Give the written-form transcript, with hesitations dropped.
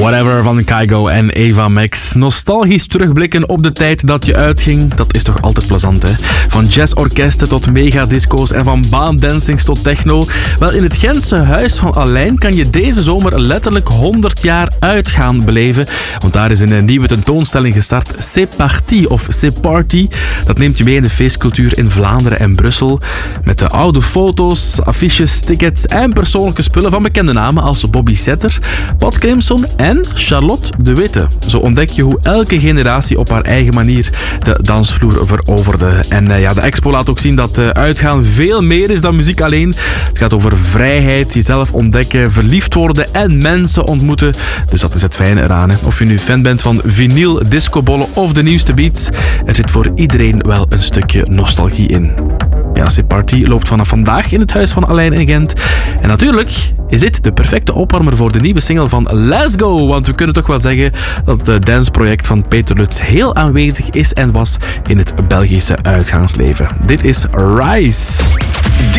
Whatever van Kygo en Eva Max. Nostalgisch terugblikken op de tijd dat je uitging, dat is toch altijd plezant, hè? Van jazzorkesten tot megadisco's en van baandancings tot techno. Wel, in het Gentse Huis van Alein kan je deze zomer letterlijk 100 jaar uitgaan beleven. Want daar is een nieuwe tentoonstelling gestart, C'est Parti of C'est Party. Dat neemt je mee in de feestcultuur in Vlaanderen en Brussel. Met de oude foto's, affiches, tickets en persoonlijke spullen van bekende namen als Bobby Setter, Pat Crimson en Charlotte de Witte. Zo ontdek je hoe elke generatie op haar eigen manier de dansvloer veroverde. En de expo laat ook zien dat uitgaan veel meer is dan muziek alleen. Het gaat over vrijheid, jezelf ontdekken, verliefd worden en mensen ontmoeten. Dus dat is het fijne eraan. Hè. Of je nu fan bent van vinyl, discobollen of de nieuwste beats, er zit voor iedereen wel een stukje nostalgie in. Ja, C'est Party loopt vanaf vandaag in het Huis van Alein in Gent. En natuurlijk is dit de perfecte opwarmer voor de nieuwe single van Let's Go. Want we kunnen toch wel zeggen dat het danceproject van Peter Lutz heel aanwezig is en was in het Belgische uitgaansleven. Dit is Rise.